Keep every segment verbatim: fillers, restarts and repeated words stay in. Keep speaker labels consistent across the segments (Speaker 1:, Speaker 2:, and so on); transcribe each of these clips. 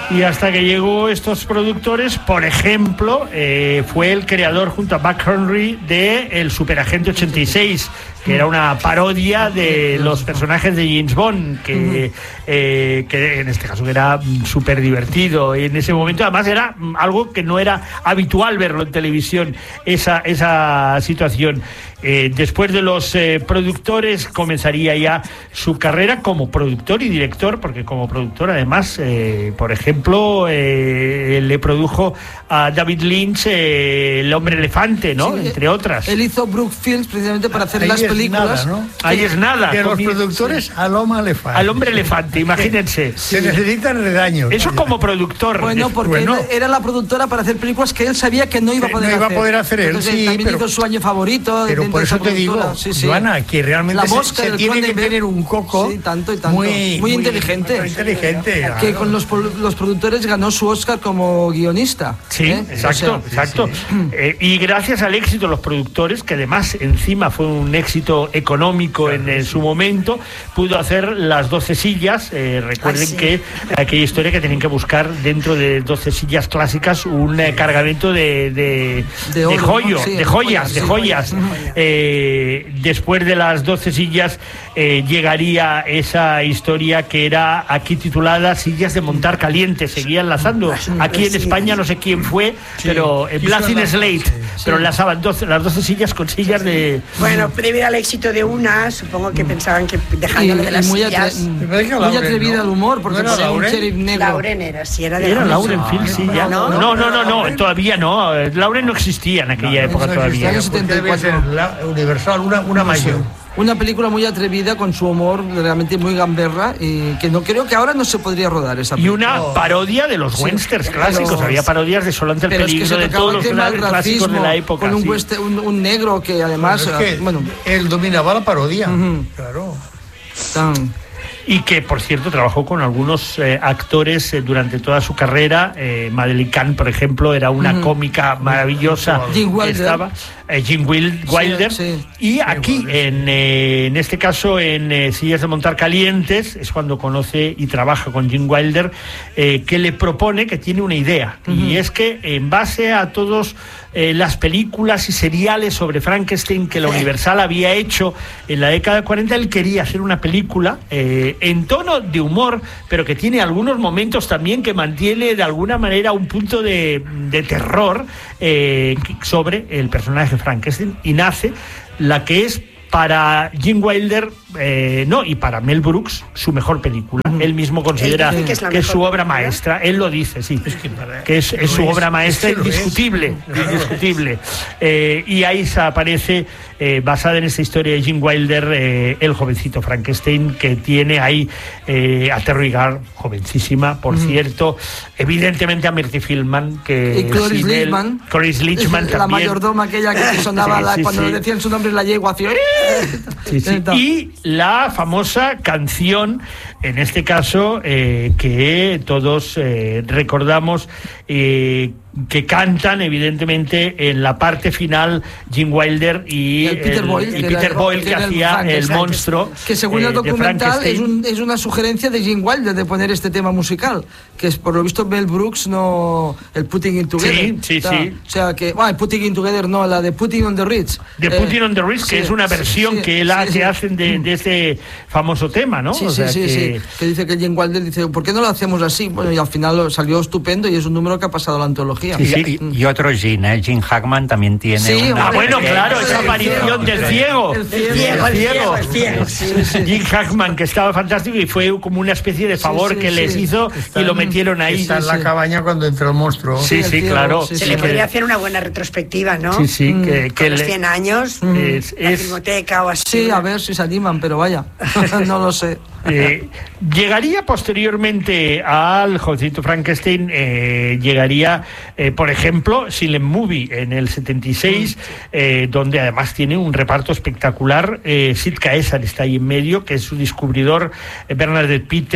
Speaker 1: Y hasta que llegó estos productores, por ejemplo, eh, fue el creador junto a Buck Henry de El Superagente ochenta y seis, que era una parodia de los personajes de James Bond, que, eh, que en este caso era súper divertido. Y en ese momento además era algo que no era habitual verlo en televisión, esa, esa situación. Eh, después de los eh, productores comenzaría ya su carrera como productor y director, porque como productor además, eh, por ejemplo, eh, le produjo a David Lynch eh, El Hombre Elefante, ¿no? Sí, entre otras.
Speaker 2: Él hizo Brookfield precisamente para hacer ahí las películas.
Speaker 1: Nada, ¿no? Ahí es nada.
Speaker 3: De los productores sí. al Hombre Elefante.
Speaker 1: Al Hombre Elefante, imagínense.
Speaker 3: Se sí. necesitan redaños.
Speaker 1: Eso como productor.
Speaker 2: Bueno, porque bueno. Él era la productora para hacer películas que él sabía que no iba a poder
Speaker 3: no
Speaker 2: hacer.
Speaker 3: No iba a poder hacer él,
Speaker 2: Entonces,
Speaker 3: sí.
Speaker 2: También
Speaker 3: pero,
Speaker 2: hizo Su año favorito.
Speaker 3: Pero por eso te digo, sí, sí. Joana, que realmente
Speaker 2: la mosca
Speaker 3: se, se tiene que tener un coco
Speaker 2: sí, tanto y tanto.
Speaker 3: Muy,
Speaker 2: muy,
Speaker 3: muy
Speaker 2: inteligente.
Speaker 3: Muy inteligente. Claro.
Speaker 2: Que con los, los productores ganó su Oscar como guionista.
Speaker 1: Sí, ¿eh? exacto, o sea, exacto. Sí, sí. Eh, y gracias al éxito de los productores, que además encima fue un éxito económico claro, en, en sí. su momento, pudo hacer las doce sillas. Eh, recuerden Ay, sí. que aquella historia que tenían que buscar dentro de doce sillas clásicas un eh, cargamento de, de, de, oro, de, joyo, ¿no? sí, de joyas, de joyas. De joyas. Eh, después de las doce sillas eh, llegaría esa historia que era aquí titulada Sillas de montar caliente. Seguía enlazando. Aquí en España no sé quién fue, sí. pero en Blazing Slate, sí. pero enlazaban doce, las doce sillas con sillas de...
Speaker 4: Bueno, previo al éxito de una, supongo que pensaban que dejándolo de las
Speaker 2: muy
Speaker 4: sillas...
Speaker 2: Atre muy atrevida al humor, porque
Speaker 3: no era
Speaker 2: un sheriff negro.
Speaker 4: Lauren era, sí, era de
Speaker 1: Era Lauren Field, sí, ya. No, no, no, no, no, todavía no. Lauren no existía en aquella
Speaker 3: no,
Speaker 1: época
Speaker 3: no
Speaker 1: todavía.
Speaker 3: Años setenta y cuatro. La Universal, una, una mayor.
Speaker 2: Una película muy atrevida, con su humor realmente muy gamberra, y que no creo que ahora no se podría rodar esa película.
Speaker 1: Y una oh. parodia de los sí, westerns clásicos. Pero, había parodias de Solo ante el peligro, es que de todos los clásicos racismo, de la época.
Speaker 2: Con un,
Speaker 1: sí.
Speaker 2: western, un, un negro que además...
Speaker 3: Bueno, es que bueno, él dominaba la parodia. Uh-huh. Claro.
Speaker 2: Tan...
Speaker 1: Y que, por cierto, trabajó con algunos eh, actores eh, durante toda su carrera. Eh, Madeleine Kahn, por ejemplo, era una uh-huh. cómica maravillosa.
Speaker 2: Jim Wilder.
Speaker 1: Estaba, eh, Jim Wilder. Sí, sí. Y aquí, en, eh, en este caso, en eh, Sillas de montar calientes, es cuando conoce y trabaja con Jim Wilder, eh, que le propone, que tiene una idea. Uh-huh. Y es que, en base a todos eh, las películas y seriales sobre Frankenstein que la Universal había hecho en la década de cuarenta, él quería hacer una película eh, en tono de humor, pero que tiene algunos momentos también que mantiene de alguna manera un punto de, de terror eh, sobre el personaje Frankenstein, y nace la que es para Jim Wilder, eh, no, y para Mel Brooks, su mejor película. Uh-huh. Él mismo considera que es, que es su obra maestra. Él lo dice, sí, es que, para, que es, es su es, obra maestra, es indiscutible, es. indiscutible. Eh, y ahí se aparece, eh, basada en esta historia de Jim Wilder, eh, el jovencito Frankenstein, que tiene ahí eh, a Terry Garr, jovencísima, por uh-huh. cierto, evidentemente a Myrtle Fieldman, que
Speaker 2: y Cloris Leachman,
Speaker 1: Cloris Leachman también,
Speaker 2: la mayordoma aquella que sonaba
Speaker 1: sí,
Speaker 2: la,
Speaker 1: sí,
Speaker 2: cuando
Speaker 1: sí.
Speaker 2: le decían su nombre en la yegua, hacía...
Speaker 1: Sí, sí. Y la famosa canción, en este caso, eh, que todos eh, recordamos, eh, que cantan evidentemente en la parte final Jim Wilder y
Speaker 2: el Peter
Speaker 1: el,
Speaker 2: Boyle,
Speaker 1: y Peter
Speaker 2: era,
Speaker 1: Boyle que, que hacía el, el monstruo,
Speaker 2: que según
Speaker 1: eh,
Speaker 2: el documental es, un, es una sugerencia de Jim Wilder de poner este tema musical, que es por lo visto Mel Brooks, no el Putting It Together.
Speaker 1: Sí, sí,
Speaker 2: o sea,
Speaker 1: sí.
Speaker 2: O sea que, bueno, Putting It Together no, la de Putting on the Ritz.
Speaker 1: De
Speaker 2: eh,
Speaker 1: Putting on the Ritz, que sí, es una versión sí, que, la, sí, que sí. hacen de, de ese famoso tema, ¿no?
Speaker 2: Sí,
Speaker 1: o sea
Speaker 2: sí,
Speaker 1: que...
Speaker 2: sí, sí. Que dice que Jim Wilder dice, ¿por qué no lo hacemos así? Bueno, y al final salió estupendo y es un número que ha pasado a la antología.
Speaker 5: Sí, sí. Y, y otro Jim, ¿eh? Jim Hackman también tiene
Speaker 2: sí,
Speaker 5: una...
Speaker 1: Ah, bueno, claro, esa aparición del ciego.
Speaker 4: El ciego, el ciego, el ciego.
Speaker 1: Sí, sí. Jim Hackman, que estaba fantástico y fue como una especie de favor sí, sí, que sí. les hizo está, y lo metieron ahí.
Speaker 3: Está en la cabaña cuando entró el monstruo.
Speaker 1: Sí, sí,
Speaker 2: ciego,
Speaker 1: claro.
Speaker 4: Se
Speaker 1: sí,
Speaker 4: le
Speaker 1: que...
Speaker 4: podría hacer una buena retrospectiva, ¿no?
Speaker 1: Sí, sí. Que,
Speaker 4: Con
Speaker 1: que
Speaker 4: los
Speaker 1: le...
Speaker 4: cien años,
Speaker 1: mm. es,
Speaker 4: la
Speaker 1: es...
Speaker 4: filmoteca o así.
Speaker 2: Sí, a ver si se animan, pero vaya, no lo sé.
Speaker 1: Eh, llegaría posteriormente al jovencito Frankenstein, eh, llegaría, eh, por ejemplo, Silent Movie en el setenta y seis, eh, donde además tiene un reparto espectacular. eh, Sid Caesar está ahí en medio, que es su descubridor, eh, Bernadette Peters,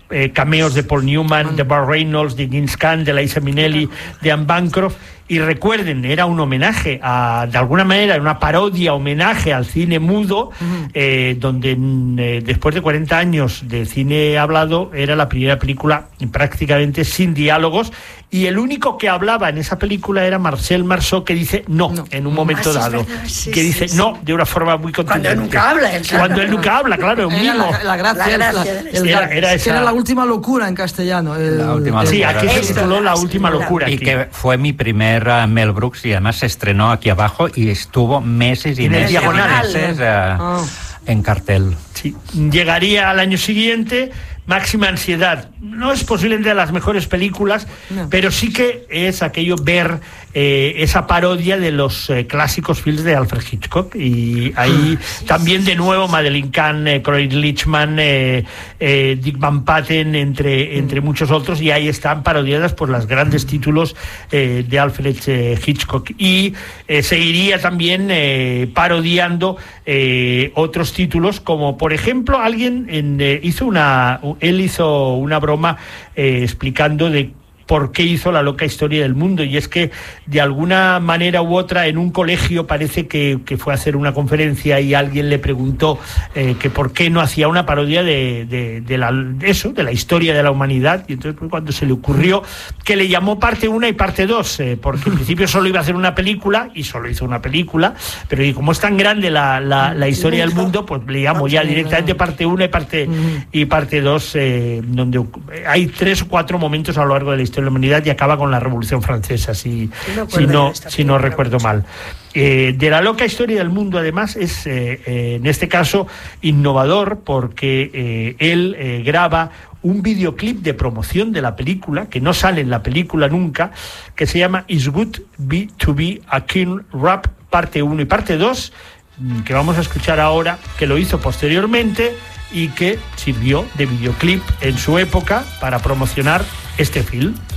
Speaker 1: eh, cameos de Paul Newman, de Burt Reynolds, de James Caan, de Liza Minnelli, de Anne Bancroft. Y recuerden, era un homenaje, a, de alguna manera, una parodia, homenaje al cine mudo, uh-huh. eh, donde eh, después de cuarenta años de cine hablado, era la primera película prácticamente sin diálogos, y el único que hablaba en esa película era Marcel Marceau, que dice no, no. en un momento ah, sí, dado, sí, que dice sí, no sí. de una forma muy contundente.
Speaker 4: Cuando él nunca habla. Él
Speaker 1: Cuando él nunca habla, claro, es un mimo.
Speaker 2: La, la gracia, la gracia la, el, era, era, esa... era la última locura en castellano. El,
Speaker 5: la última
Speaker 2: el,
Speaker 1: sí,
Speaker 5: locura.
Speaker 1: aquí se tituló La última locura.
Speaker 5: Y
Speaker 1: aquí.
Speaker 5: que fue mi primer uh, Mel Brooks, y además se estrenó aquí abajo y estuvo meses y
Speaker 1: en
Speaker 5: meses,
Speaker 1: diagonal,
Speaker 5: meses uh, oh. en cartel.
Speaker 1: Sí. Llegaría al año siguiente Máxima Ansiedad. No es posiblemente de las mejores películas, no. pero sí que es aquello ver eh, esa parodia de los eh, clásicos films de Alfred Hitchcock. Y ahí sí, también de nuevo Madeleine Kahn, eh, Cloyd Lichman, eh, eh, Dick Van Patten, entre, entre muchos otros, y ahí están parodiadas por los grandes títulos eh, de Alfred eh, Hitchcock. Y eh, seguiría también eh, parodiando eh, otros títulos, como por ejemplo alguien en, eh, hizo una él hizo una broma eh, explicando de por qué hizo La loca historia del mundo, y es que de alguna manera u otra en un colegio parece que, que fue a hacer una conferencia y alguien le preguntó eh, que por qué no hacía una parodia de, de, de, la, de eso, de la historia de la humanidad, y entonces pues, cuando se le ocurrió, que le llamó parte una y parte dos, eh, porque en principio solo iba a hacer una película y solo hizo una película, pero y como es tan grande la, la, la historia del mundo, pues le llamo ya directamente parte una y parte, y parte dos, eh, donde hay tres o cuatro momentos a lo largo de la historia de la humanidad, y acaba con la Revolución Francesa, si, si no, si no recuerdo mal. Eh, de La loca historia del mundo, además, es eh, eh, en este caso innovador, porque eh, él eh, graba un videoclip de promoción de la película, que no sale en la película nunca, que se llama It's Good Be to Be a King Rap, parte uno y parte dos, que vamos a escuchar ahora, que lo hizo posteriormente y que sirvió de videoclip en su época para promocionar este film.